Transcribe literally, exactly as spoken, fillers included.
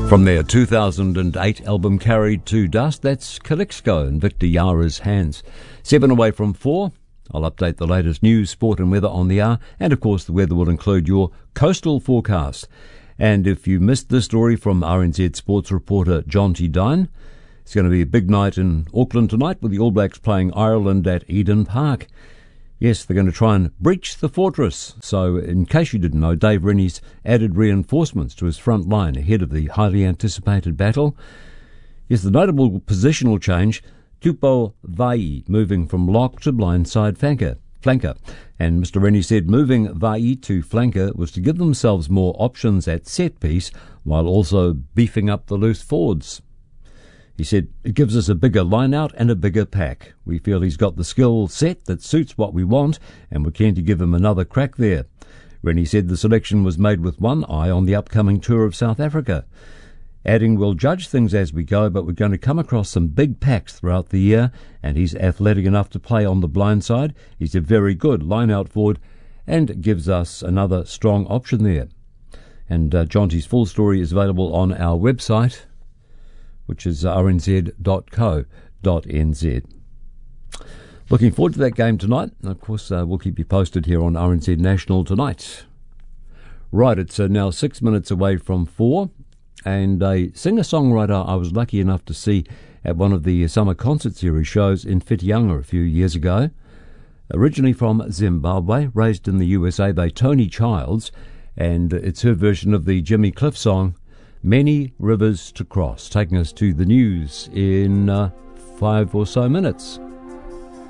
From their two thousand eight album Carried to Dust, that's Calixco in Victor Yara's hands. Seven away from four. I'll update the latest news, sport and weather on the hour, and of course the weather will include your coastal forecast. And if you missed this story from R N Z sports reporter John T. Dine, it's going to be a big night in Auckland tonight with the All Blacks playing Ireland at Eden Park. Yes, they're going to try and breach the fortress. So, in case you didn't know, Dave Rennie's added reinforcements to his front line ahead of the highly anticipated battle. Yes, the notable positional change, Tupou Vaa'i moving from lock to blindside flanker. flanker. And Mister Rennie said moving Vaa'i to flanker was to give themselves more options at set piece while also beefing up the loose forwards. He said, it gives us a bigger line-out and a bigger pack. We feel he's got the skill set that suits what we want, and we're keen to give him another crack there. Rennie said the selection was made with one eye on the upcoming tour of South Africa. Adding, we'll judge things as we go, but we're going to come across some big packs throughout the year, and he's athletic enough to play on the blind side. He's a very good line-out forward, and gives us another strong option there. And uh, Jonty's full story is available on our website, which is r n z dot co dot n z. Looking forward to that game tonight. And of course, uh, we'll keep you posted here on R N Z National tonight. Right, it's uh, now six minutes away from four, and a singer-songwriter I was lucky enough to see at one of the summer concert series shows in Whitianga a few years ago. Originally from Zimbabwe, raised in the U S A by Tony Childs, and it's her version of the Jimmy Cliff song, Many Rivers to Cross, taking us to the news in uh, five or so minutes.